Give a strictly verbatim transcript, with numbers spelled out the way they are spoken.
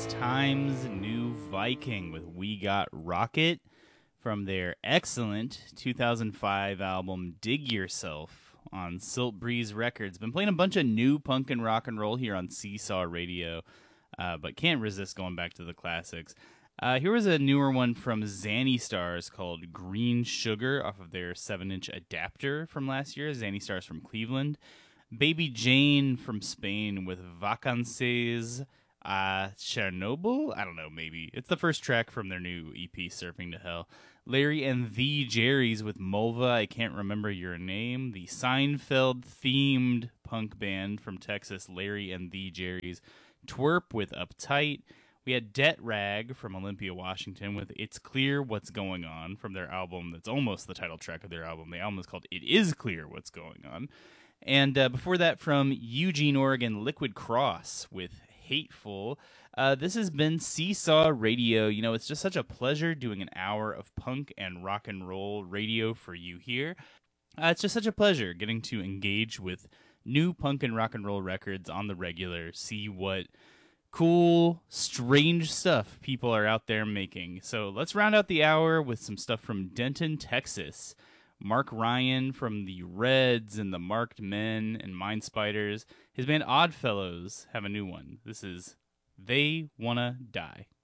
was Times New Viking with We Got Rocket from their excellent two thousand five album Dig Yourself on Silt Breeze Records. Been playing a bunch of new punk and rock and roll here on Seesaw Radio, uh, but can't resist going back to the classics. Uh, here was a newer one from Zanny Stars called Green Sugar off of their seven inch Adapter from last year. Zanny Stars from Cleveland. Baby Jane from Spain with Vacances uh, Chernobyl? I don't know, maybe. It's the first track from their new E P, Surfing to Hell. Larry and the Jerry's with Mulva, I Can't Remember Your Name. The Seinfeld-themed punk band from Texas, Larry and the Jerry's. Twerp with Uptight. We had Debt Rag from Olympia, Washington with It's Clear What's Going On from their album that's almost the title track of their album. The album is called It Is Clear What's Going On. And uh, before that, from Eugene, Oregon, Liquid Cross with Hateful. Uh, this has been Seesaw Radio. You know, it's just such a pleasure doing an hour of punk and rock and roll radio for you here. Uh, it's just such a pleasure getting to engage with new punk and rock and roll records on the regular, see what cool, strange stuff people are out there making. So let's round out the hour with some stuff from Denton, Texas. Mark Ryan from the Reds and the Marked Men and Mind Spiders. His band Oddfellows have a new one. This is They Wanna Die.